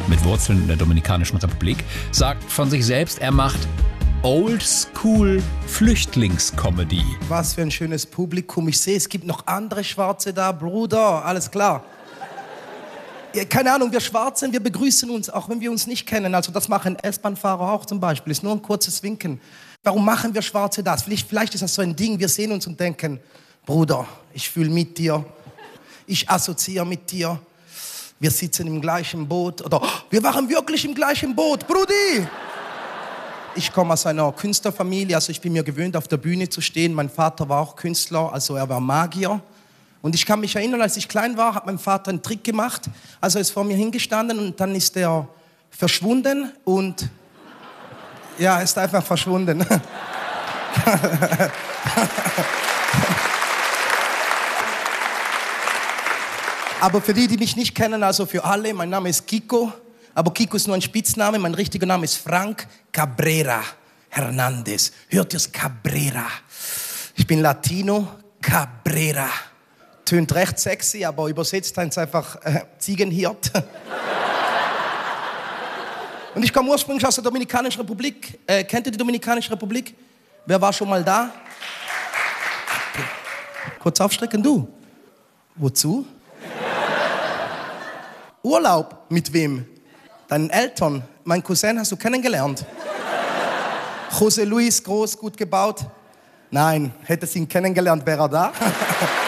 mit Wurzeln in der Dominikanischen Republik, sagt von sich selbst, er macht Oldschool-Flüchtlingscomedy. Was für ein schönes Publikum. Ich sehe, es gibt noch andere Schwarze da. Bruder, alles klar. Ja, keine Ahnung, wir Schwarzen, wir begrüßen uns, auch wenn wir uns nicht kennen. Also das machen S-Bahn-Fahrer auch zum Beispiel. Ist nur ein kurzes Winken. Warum machen wir Schwarze das? Vielleicht ist das so ein Ding, wir sehen uns und denken, Bruder, ich fühle mit dir. Ich assoziiere mit dir. Wir sitzen im gleichen Boot. Oder wir waren wirklich im gleichen Boot. Brudi! Ich komme aus einer Künstlerfamilie, also ich bin mir gewöhnt, auf der Bühne zu stehen. Mein Vater war auch Künstler, also er war Magier. Und ich kann mich erinnern, als ich klein war, hat mein Vater einen Trick gemacht. Also er ist vor mir hingestanden und dann ist er verschwunden und... Ja, er ist einfach verschwunden. Aber für die mich nicht kennen, also für alle, mein Name ist Kiko. Aber Kiko ist nur ein Spitzname, mein richtiger Name ist Frank Cabrera Hernandez. Hört ihr's? Cabrera. Ich bin Latino, Cabrera. Tönt recht sexy, aber übersetzt heißt es einfach Ziegenhirt. Und ich komme ursprünglich aus der Dominikanischen Republik. Kennt ihr die Dominikanische Republik? Wer war schon mal da? Kurz aufstrecken, du. Wozu? Urlaub. Mit wem? Deinen Eltern. Mein Cousin hast du kennengelernt. José Luis, groß, gut gebaut. Nein, hättest ihn kennengelernt, wäre er da.